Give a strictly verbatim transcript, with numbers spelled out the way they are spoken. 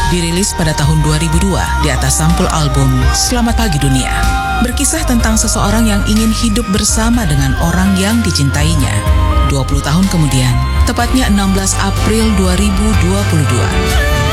dirilis pada tahun dua ribu dua di atas sampul album Selamat Pagi Dunia. Berkisah tentang seseorang yang ingin hidup bersama dengan orang yang dicintainya. dua puluh tahun kemudian, tepatnya enam belas April dua ribu dua puluh dua,